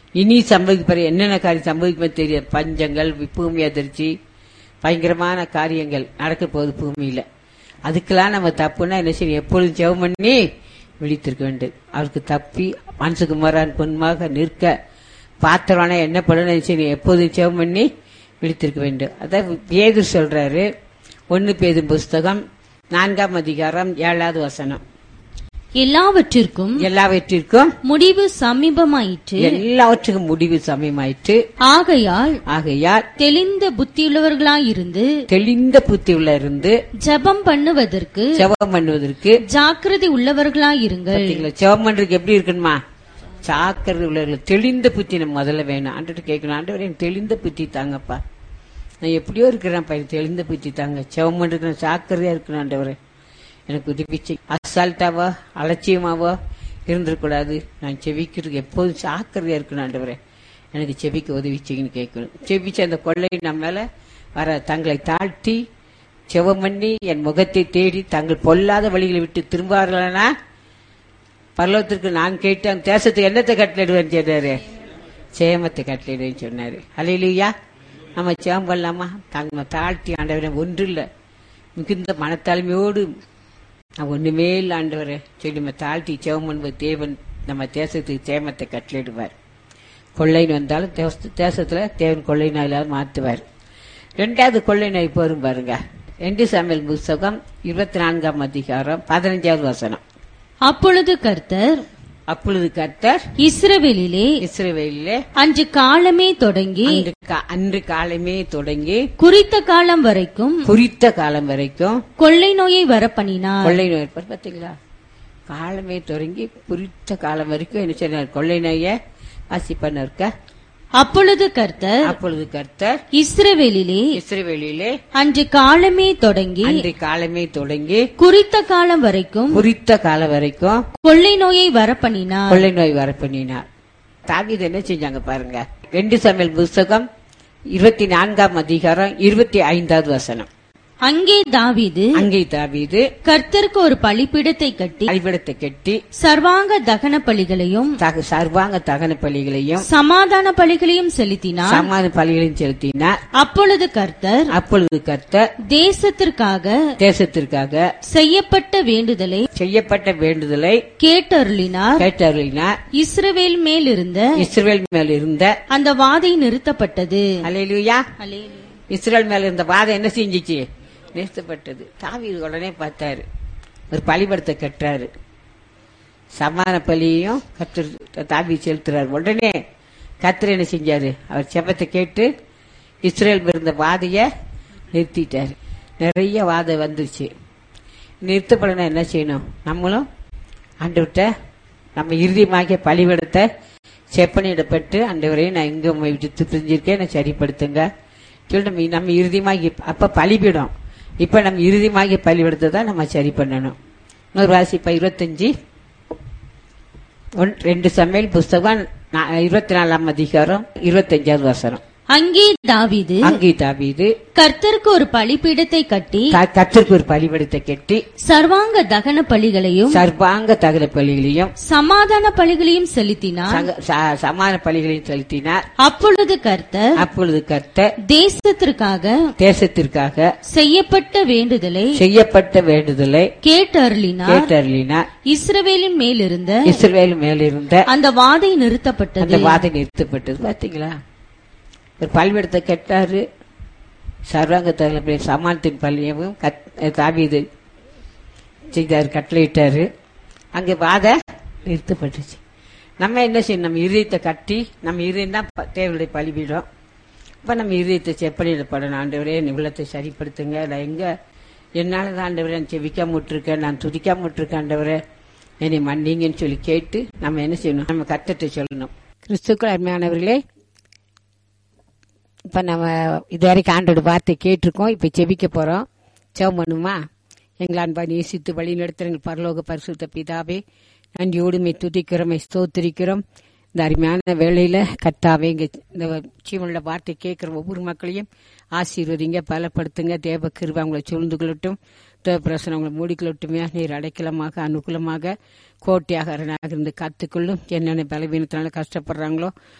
இனி சம்பவிக்க என்னென்ன காரியம் சம்பவிக்குமே தெரியாது. பஞ்சங்கள், பூமி அதிர்ச்சி, பயங்கரமான காரியங்கள் நடக்க போகுது பூமியில. அதுக்கெல்லாம் நம்ம தப்புன்னா என்ன செய்யணும்? எப்பொழுதும் ஜெபம் பண்ணி விழித்திருக்க வேண்டும். அவருக்கு தப்பி மனசுக்குமாரான் பொன்மாக நிற்க பாத்திரம்னா என்ன பண்ணணும் செய்யணும்? எப்போதும் ஜெபம் பண்ணி விழித்திருக்க வேண்டும். அதான் பேதுரு சொல்றாரு. 1 பேதுரு புஸ்தகம் 4ஆம் அதிகாரம் 7வது வசனம். எல்லாவற்றிற்கும் முடிவு சமீபமாயிற்று. எல்லாவற்றுக்கும் முடிவு சமயமாயிற்று. ஆகையால் தெளிந்த புத்தியுள்ளவர்களாயிருந்து ஜெபம் பண்ணுவதற்கு ஜாக்கிரதை உள்ளவர்களாயிருங்கள். ஜெபம் பண்றதுக்கு எப்படி இருக்கணுமா? ஜாக்கிரதை உள்ளவர்கள். தெளிந்த புத்தி நம்ம முதல்ல வேணும். ஆண்டவர்கிட்ட கேட்கணும், ஆண்டவரே எனக்கு தெளிந்த புத்தி தாங்கப்பா, நான் எப்படியோ இருக்கிறேன்ப்பா, எனக்கு தெளிந்த புத்தி தாங்க. ஜெபம் பண்றதுக்கு ஜாக்கிரதையா இருக்கணும் ஆண்டவரே, எனக்கு உதவிச்சு. அசால்ட்டாவோ அலட்சியமாவோ இருந்துடக்கூடாது. நான் செவிக்கிறதுக்கு எப்போதும் ஜாக்கிரதையா இருக்கணும் ஆண்டவரே, எனக்கு செவிக்க உதவிச்சிங்கன்னு கேட்கணும். செவிச்சு அந்த கொள்ளை நம்ம மேல வர தங்களை தாழ்த்தி செவம் பண்ணி என் முகத்தை தேடி தங்கள் பொல்லாத வழிகளை விட்டு திரும்பார்களா பரலோகத்திற்கு நான் கேட்டு அந்த தேசத்துக்கு என்னத்தை கட்டளிடுவேன்னு சொன்னாரு? சேமத்தை கட்டளிடுவேன்னு சொன்னாரு. அல்லேலூயா. நம்ம சேமம் பண்ணலாமா? தங்க தாழ்த்தி ஆண்டவரே ஒன்று இல்லை, மிகுந்த மனத்தாழ்மையோடு நான் ஒண்ணுமே இல்லை ஆண்டவரே சொல்லி நம்ம தாழ்த்தி சேவம் பண்ணுவது தேவன் நம்ம தேசத்துக்கு சேமத்தை கட்டளிடுவார். கொள்ளைன்னு வந்தாலும் தேசத்துல தேவன் கொள்ளை நோயிலாவது மாற்றுவார். 2வது கொள்ளை நோய் போரும் பாருங்க. 2 சாமுவேல் புஸ்தகம் 24ஆம் அதிகாரம் 15வது வசனம். அப்பொழுது கர்த்தர் இஸ்ரவேலிலே அன்று காலமே தொடங்கி குறித்த காலம் வரைக்கும் கொள்ளை நோயை வரப்பண்ணினார். கொள்ளை நோய் பார்த்தீங்களா? காலமே தொடங்கி குறித்த காலம் வரைக்கும் என்ன சொன்னார்? கொள்ளை நோயை வாசிப்பண்ண இருக்க. அப்பொழுது கர்த்தர் இஸ்ரவேலிலே அன்று காலமே தொடங்கி குறித்த காலம் வரைக்கும் கொள்ளை நோயை வரப்பண்ணினார். தாவீது என்ன செஞ்சாங்க பாருங்க. 2 சாமுவேல் புஸ்தகம் 24ஆம் அதிகாரம் 25வது வசனம். அங்கே தாவீது கர்த்தருக்கு ஒரு பலிபீடத்தை கட்டி சர்வாங்க தகன பலிகளையும் சமாதான பலிகளையும் செலுத்தினார். அப்பொழுது கர்த்தர் தேசத்திற்காக செய்யப்பட்ட வேண்டுதலை கேட்டருளினார். இஸ்ரவேல் மேல் இருந்த அந்த வாதை நிறுத்தப்பட்டது. அல்லேலூயா. இஸ்ரவேல் மேல இருந்த வாதை என்ன செஞ்சிச்சு? நிறுத்தப்பட்டது. தாவீது உடனே பார்த்தாரு, ஒரு பலிபடத்தை கட்டுறாரு. சமான பலியையும் தாவீது செலுத்துறாரு. உடனே கர்த்தர் என்ன செஞ்சாரு? அவர் செபத்தை கேட்டு இஸ்ரவேல் இருந்த வாதைய நிறுத்திட்டாரு. நிறைய வாதை வந்துருச்சு. நிறுத்தப்படனா என்ன செய்யணும்? நம்மளும் ஆண்டவர்கிட்ட நம்ம இறுதியமாகிய பலிபடத்தை செப்பனிடப்பட்டு, ஆண்டவரே நான் இங்க உண்மை விட்டு பிரிஞ்சிருக்கேன், நான் சரிப்படுத்துங்க சொல்லி நம்ம இறுதியமாகி அப்ப பலிபீடம். இப்ப நம்ம இறுதியமாகிய பலிபீடத்தை தான் நம்ம சரி பண்ணணும். இன்னொரு வாசிப்பா 2 சாமுவேல் புஸ்தகம் 24ஆம் அதிகாரம் 25வது வசனம். அங்கே தாவீது கர்த்தருக்கு ஒரு பலிபீடத்தை கட்டி சர்வாங்க தகன பலிகளையும் சமாதான பலிகளையும் செலுத்தினார். அப்பொழுது கர்த்தர் தேசத்திற்காக செய்யப்பட்ட வேண்டுதலை கேட்டருளினார். இஸ்ரவேலின் மேல் இருந்த அந்த வாதை நிறுத்தப்பட்டது. பாத்தீங்களா? ஒரு பலிபீடத்தை கட்டாரு. சர்வாங்க தகன சமானத்தின் பள்ளியவும் தாவீது செய்தாரு, கட்டளையிட்டாரு. அங்க வாதை நிறுத்தப்பட்டுச்சு. நம்ம என்ன செய்யணும்? நம்ம இருதயத்தை கட்டி, நம்ம இருதயம் தான் தேவனுடைய பலிபீடம். இப்ப நம்ம இருதயத்தை செப்பனிடப்படணும். ஆண்டவரே என் உள்ளத்தை சரிப்படுத்துங்க, நான் எங்க என்னாலதான் ஆண்டவரே நான் செவிக்காம விட்டுருக்கேன், நான் துதிக்காம விட்டுருக்கேன், ஆண்டவரே என்னை மன்னிங்கன்னு சொல்லி கேட்டு நம்ம என்ன செய்யணும்? நம்ம கர்த்தர்ட்ட சொல்லணும். கிறிஸ்துக்கள் அருமையானவர்களே, இப்ப நம்ம இதுவரைக்கும் ஆண்டோட வார்த்தை கேட்டிருக்கோம். இப்ப செபிக்க போறோம். ஜெபம் பண்ணுமா? எங்கள் அன்பா நேசித்து வழி நடத்துகிற பரலோக பரிசுத்த பிதாவே, நன்றியோடுமை துதிக்கிறோம், ஸ்தோத்திரிக்கிறோம். இந்த அருமையான வேளையில கர்த்தாவே இந்த ஜீவனுள்ள வார்த்தை கேட்கிற ஒவ்வொரு மக்களையும் ஆசீர்வதிங்க, பலப்படுத்துங்க. தேவ கிருபை உங்களை சூழ்ந்து கொள்ளட்டும். தேவ பிரசனம் உங்களை மூடிக்கொள்ளட்டுமே. நீர் அடைக்கலமாக, அனுகூலமாக, கோட்டையாக அரணாக இருந்து காத்துக்கொள்ளும். என்னென்ன பலவீனத்தினால கஷ்டப்படுறாங்களோ